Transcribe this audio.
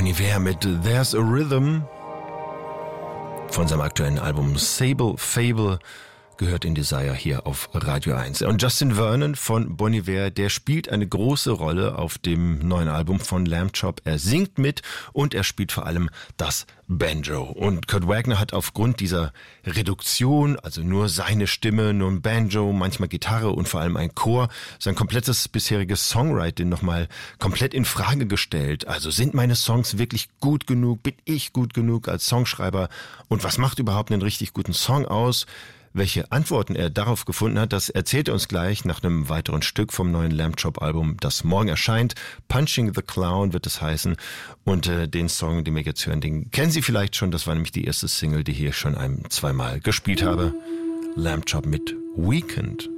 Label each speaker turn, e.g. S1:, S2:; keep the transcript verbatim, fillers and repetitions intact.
S1: Bon Iver mit There's a Rhythm von seinem aktuellen Album Sable Fable, gehört in Desire hier auf Radio eins. Und Justin Vernon von Bon Iver, der spielt eine große Rolle auf dem neuen Album von Lamb Chop. Er singt mit und er spielt vor allem das Banjo. Und Kurt Wagner hat aufgrund dieser Reduktion, also nur seine Stimme, nur ein Banjo, manchmal Gitarre und vor allem ein Chor, sein komplettes bisheriges Songwriting nochmal komplett in Frage gestellt. Also sind meine Songs wirklich gut genug? Bin ich gut genug als Songschreiber? Und was macht überhaupt einen richtig guten Song aus? Welche Antworten er darauf gefunden hat, das erzählt er uns gleich nach einem weiteren Stück vom neuen Lamb Chop Album, das morgen erscheint. Punching the Clown wird es heißen. Und äh, den Song, den wir jetzt hören, den kennen Sie vielleicht schon. Das war nämlich die erste Single, die hier schon ein, zweimal gespielt habe. Lamb Chop mit Weekend.